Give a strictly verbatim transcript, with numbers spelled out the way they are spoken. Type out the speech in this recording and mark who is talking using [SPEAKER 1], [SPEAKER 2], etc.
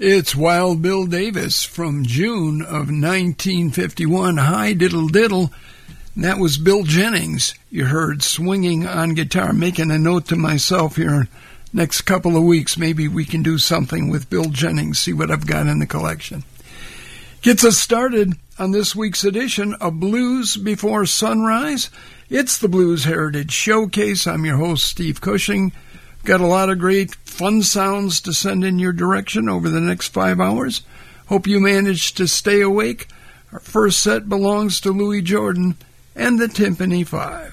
[SPEAKER 1] It's Wild Bill Davis from June of nineteen fifty-one. Hi, diddle diddle. And that was Bill Jennings. You heard swinging on guitar. Making a note to myself here. Next couple of weeks, maybe we can do something with Bill Jennings. See what I've got in the collection. Gets us started on this week's edition of Blues Before Sunrise. It's the Blues Heritage Showcase. I'm your host, Steve Cushing. Got a lot of great fun sounds to send in your direction over the next five hours. Hope you managed to stay awake. Our first set belongs to Louis Jordan and the Timpani Five.